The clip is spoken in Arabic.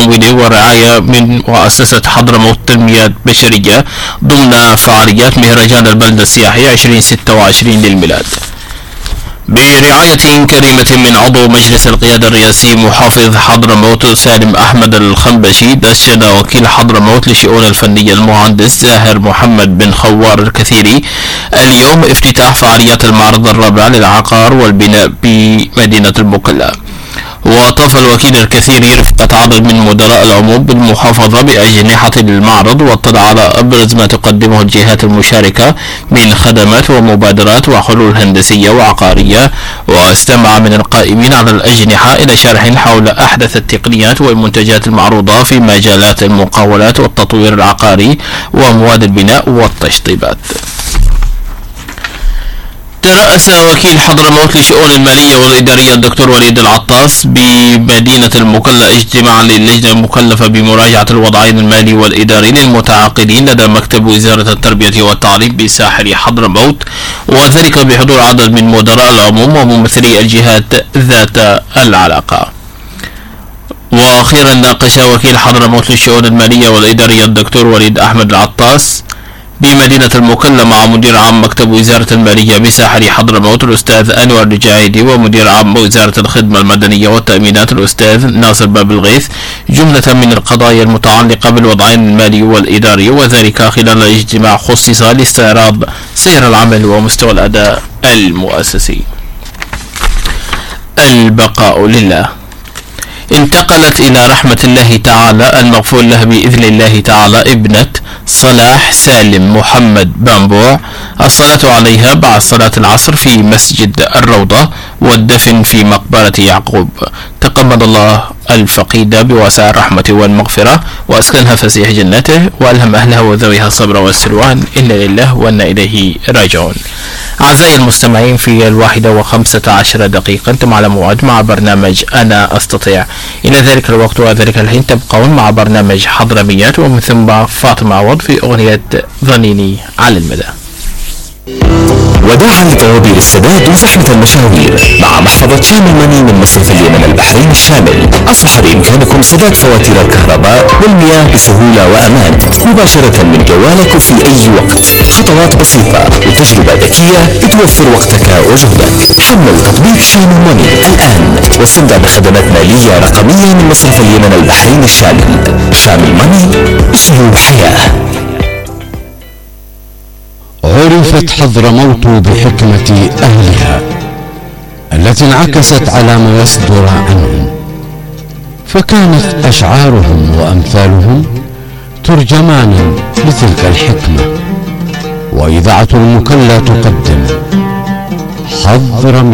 التمويل والرعاية من مؤسسة حضرموت التنمية البشرية ضمن فعاليات مهرجان البلدة السياحي 2026 للميلاد. برعاية كريمة من عضو مجلس القيادة الرئاسي محافظ حضرموت سالم أحمد الخنبشي، دشن وكيل حضرموت للشؤون الفنية المهندس زاهر محمد بن خوار الكثيري اليوم افتتاح فعاليات المعرض الرابع للعقار والبناء بمدينة المكلا. وطاف الوكيل الكثيري رفقة عدد من مدراء العموم بالمحافظة بأجنحة للمعرض، واطلع على أبرز ما تقدمه الجهات المشاركة من خدمات ومبادرات وحلول هندسية وعقارية، واستمع من القائمين على الأجنحة إلى شرح حول أحدث التقنيات والمنتجات المعروضة في مجالات المقاولات والتطوير العقاري ومواد البناء والتشطيبات. ترأس وكيل حضرموت للشؤون المالية والإدارية الدكتور وليد العطاس بمدينة المكلا اجتماعا للجنة المكلفة بمراجعة الوضعين المالي والإداري للمتعاقدين لدى مكتب وزارة التربية والتعليم بساحل حضرموت، وذلك بحضور عدد من مدراء العموم وممثلي الجهات ذات العلاقة. وأخيرا ناقش وكيل حضرموت للشؤون المالية والإدارية الدكتور وليد أحمد العطاس بمدينة المكلا مع مدير عام مكتب وزارة المالية بساحل حضرموت الأستاذ أنور الجاهدي، ومدير عام وزارة الخدمة المدنية والتأمينات الأستاذ ناصر باب الغيث، جملة من القضايا المتعلقة بالوضعين المالي والإداري، وذلك خلال اجتماع خصص لاستعراض سير العمل ومستوى الأداء المؤسسي. البقاء لله. انتقلت إلى رحمة الله تعالى المغفور له بإذن الله تعالى ابنة صلاح سالم محمد بامبوع، الصلاة عليها بعد صلاة العصر في مسجد الروضة، والدفن في مقبرة يعقوب. تقبل الله الفقيدة بواسع الرحمة والمغفرة، وأسكنها فسيح جنته، وألهم أهلها وذويها الصبر والسلوان، إنا لله وإنا إليه راجعون. أعزائي المستمعين، في 1:15 أنتم على موعد مع برنامج أنا أستطيع. إلى ذلك الوقت وذلك الحين تبقون مع برنامج حضرميات، ومن ثم فاطمة عوض في أغنية ظنيني على المدى. وداعا لطوابير السداد وزحمة المشاوير مع محفظة شامل ماني من مصرف اليمن البحرين الشامل. أصبح بإمكانكم سداد فواتير الكهرباء والمياه بسهولة وأمان مباشرة من جوالك في أي وقت. خطوات بسيطة وتجربة ذكية بتوفر وقتك وجهدك. حمل تطبيق شامل ماني الآن واستمتع بخدمات مالية رقمية من مصرف اليمن البحرين الشامل. شامل ماني، أسلوب حياة. عرفت حضرموت بحكمة أهلها التي انعكست على ما يصدر عنهم، فكانت أشعارهم وأمثالهم ترجمانا لتلك الحكمة. وإذاعة المكلا تقدم حضرميات.